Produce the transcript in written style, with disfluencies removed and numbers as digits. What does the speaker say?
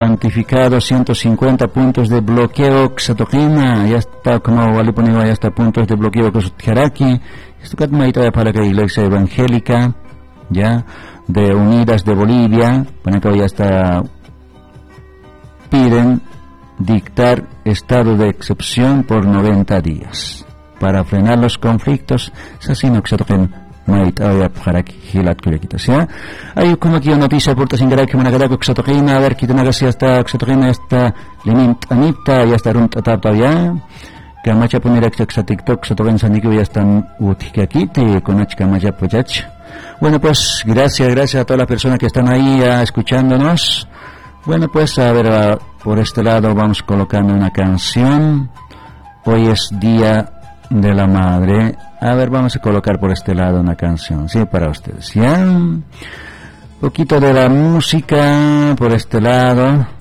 cuantificado 150 puntos de bloqueo xatoquina, ya está como vale poner ya está puntos de bloqueo que Jaraki, esto que todavía para la Iglesia Evangélica, ya de Unidas de Bolivia, para que ya está piden dictar estado de excepción por 90 días para frenar los conflictos, así xatoquina. Hay como aquí una noticia por sin que me queda xatoquina, a ver que tenga si hasta xatoquina está limit anita ya está runt todavía que macha poner TikTok xatoquina saniki ya están aquí con achka macha pochach. Bueno, pues gracias a todas las personas que están ahí escuchándonos. Bueno, pues a ver, por este lado vamos colocando una canción. Hoy es Día de la Madre. A ver, vamos a colocar por este lado una canción, sí, para ustedes, ¿ya? Un poquito de la música por este lado.